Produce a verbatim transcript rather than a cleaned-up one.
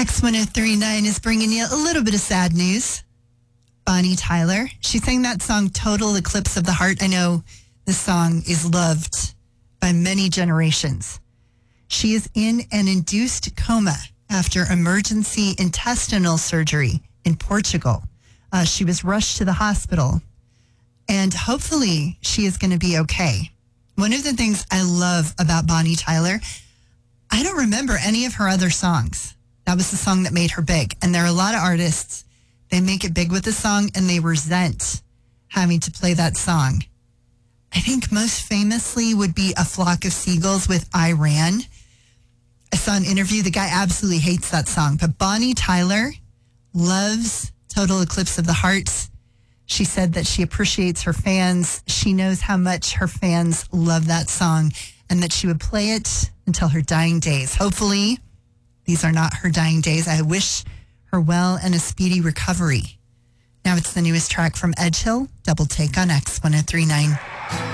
X ten thirty-nine is bringing you a little bit of sad news. Bonnie Tyler, she sang that song Total Eclipse of the Heart. I know this song is loved by many generations. She is in an induced coma after emergency intestinal surgery in Portugal. Uh, she was rushed to the hospital, and hopefully she is going to be okay. One of the things I love about Bonnie Tyler, I don't remember any of her other songs. That was the song that made her big. And there are a lot of artists, they make it big with a song and they resent having to play that song. I think most famously would be A Flock of Seagulls with I Ran. I saw an interview. The guy absolutely hates that song. But Bonnie Tyler loves Total Eclipse of the Heart. She said that she appreciates her fans. She knows how much her fans love that song and that she would play it until her dying days. Hopefully, these are not her dying days. I wish her well and a speedy recovery. Now it's the newest track from Edgehill, Double Take on X ten thirty-nine.